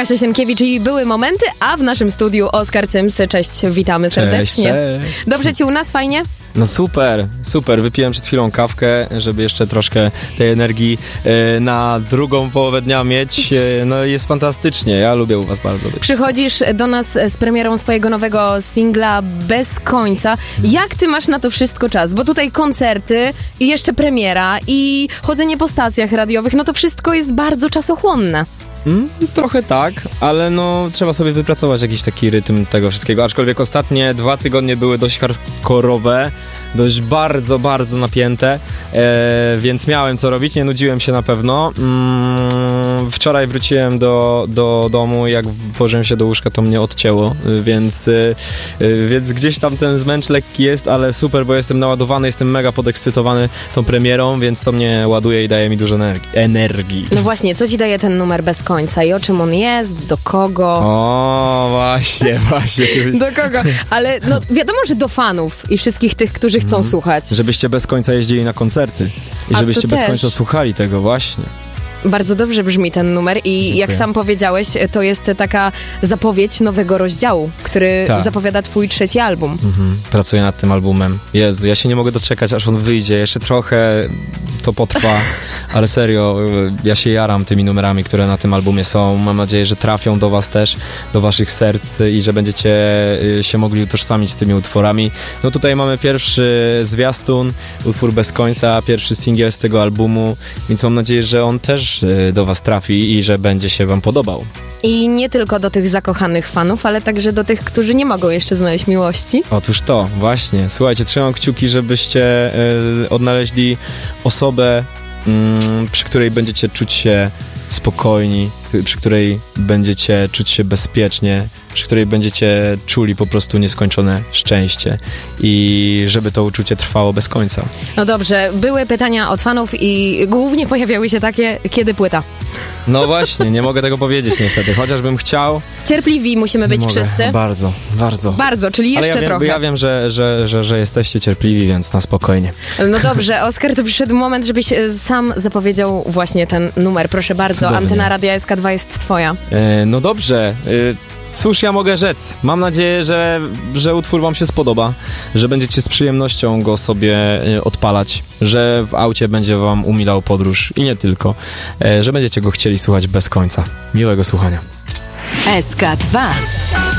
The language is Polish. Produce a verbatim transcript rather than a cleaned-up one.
Kasia Sienkiewicz i Były Momenty, a w naszym studiu Oskar Cyms. Cześć, witamy serdecznie. Cześć, cześć. Dobrze ci u nas? Fajnie? No super, super. Wypiłem przed chwilą kawkę, żeby jeszcze troszkę tej energii e, na drugą połowę dnia mieć. E, no jest fantastycznie, ja lubię u was bardzo być. Przychodzisz do nas z premierą swojego nowego singla Bez końca. Jak ty masz na to wszystko czas? Bo tutaj koncerty i jeszcze premiera i chodzenie po stacjach radiowych, no to wszystko jest bardzo czasochłonne. Mm, trochę tak, ale no trzeba sobie wypracować jakiś taki rytm tego wszystkiego, aczkolwiek ostatnie dwa tygodnie były dość hardkorowe, dość bardzo, bardzo napięte, e, więc miałem co robić, nie nudziłem się na pewno. Mm, wczoraj wróciłem do, do domu, jak włożyłem się do łóżka, to mnie odcięło, więc, e, więc gdzieś tam ten zmęcz lekki jest, ale super, bo jestem naładowany, jestem mega podekscytowany tą premierą, więc to mnie ładuje i daje mi dużo energii. energii. No właśnie, co ci daje ten numer Bez końca i o czym on jest, do kogo? O, właśnie, właśnie. Do kogo? Ale no wiadomo, że do fanów i wszystkich tych, którzy chcą mm. słuchać. Żebyście bez końca jeździli na koncerty i A żebyście bez też. końca słuchali tego, właśnie. Bardzo dobrze brzmi ten numer i Dziękuję. Jak sam powiedziałeś, to jest taka zapowiedź nowego rozdziału, który Ta. zapowiada twój trzeci album. Mhm. Pracuję nad tym albumem. Jezu, ja się nie mogę doczekać, aż on wyjdzie. Jeszcze trochę to potrwa, ale serio, ja się jaram tymi numerami, które na tym albumie są. Mam nadzieję, że trafią do was też, do waszych serc i że będziecie się mogli utożsamić z tymi utworami. No tutaj mamy pierwszy zwiastun, utwór Bez końca, pierwszy singiel z tego albumu, więc mam nadzieję, że on też do was trafi i że będzie się wam podobał. I nie tylko do tych zakochanych fanów, ale także do tych, którzy nie mogą jeszcze znaleźć miłości. Otóż to, właśnie. Słuchajcie, trzymam kciuki, żebyście y, odnaleźli osobę, y, przy której będziecie czuć się spokojni, przy której będziecie czuć się bezpiecznie, przy której będziecie czuli po prostu nieskończone szczęście i żeby to uczucie trwało bez końca. No dobrze, były pytania od fanów i głównie pojawiały się takie, kiedy płyta? No właśnie, nie mogę tego powiedzieć niestety, chociażbym chciał. Cierpliwi musimy być mogę. wszyscy. Bardzo, bardzo. Bardzo, czyli jeszcze Ale ja wiem, trochę. ja wiem, że, że, że, że jesteście cierpliwi, więc na spokojnie. No dobrze, Oskar, to przyszedł moment, żebyś e, sam zapowiedział właśnie ten numer. Proszę bardzo, Cudownie. antena Radia S K dwa jest twoja. E, no dobrze. E, Cóż ja mogę rzec? Mam nadzieję, że, że utwór wam się spodoba, że będziecie z przyjemnością go sobie e, odpalać, że w aucie będzie wam umilał podróż i nie tylko, e, że będziecie go chcieli słuchać bez końca. Miłego słuchania. S K dwa.